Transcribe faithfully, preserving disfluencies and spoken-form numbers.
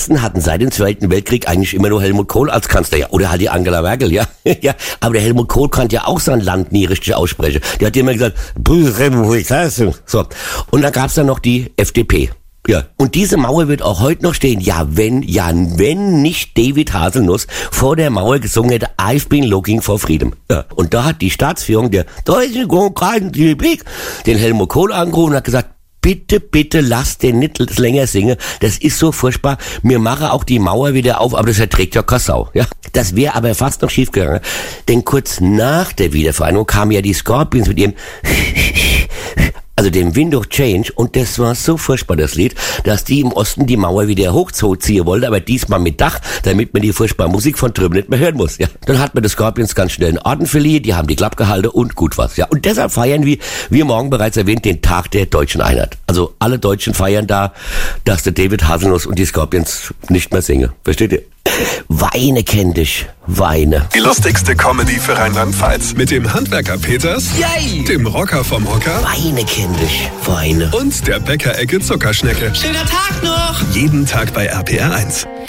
hatten seit dem Zweiten Weltkrieg eigentlich immer nur Helmut Kohl als Kanzler, ja, oder halt die Angela Merkel, ja, ja, aber der Helmut Kohl konnte ja auch sein Land nie richtig aussprechen. Der hat immer gesagt, so. Und dann gab's dann noch die F D P. Ja, und diese Mauer wird auch heute noch stehen. Ja, wenn, ja, wenn nicht David Haselnuss vor der Mauer gesungen hätte, I've been looking for freedom. Ja, und da hat die Staatsführung der Deutschen Demokratischen Republik den Helmut Kohl angerufen und hat gesagt, bitte, bitte lasst den nicht länger singen. Das ist so furchtbar. Wir machen auch die Mauer wieder auf, aber das erträgt ja keine Sau. Ja? Das wäre aber fast noch schief gegangen. Denn kurz nach der Wiedervereinigung kamen ja die Scorpions mit ihrem also dem Wind of Change, und das war so furchtbar, das Lied, dass die im Osten die Mauer wieder hochziehen wollten, aber diesmal mit Dach, damit man die furchtbare Musik von drüben nicht mehr hören muss. Ja. Dann hat man die Scorpions ganz schnell einen Orden verliehen, die haben die Klappe gehalten und gut was. Ja. Und deshalb feiern wir, wie morgen bereits erwähnt, den Tag der deutschen Einheit. Also alle Deutschen feiern da, dass der David Haselnuss und die Scorpions nicht mehr singen. Versteht ihr? Weine kenn dich, Weine. Die lustigste Comedy für Rheinland-Pfalz. Mit dem Handwerker Peters, Yay! Dem Rocker vom Hocker Weine kenn dich, Weine. und der Bäckerecke Zuckerschnecke. Schöner Tag noch! Jeden Tag bei R P R eins.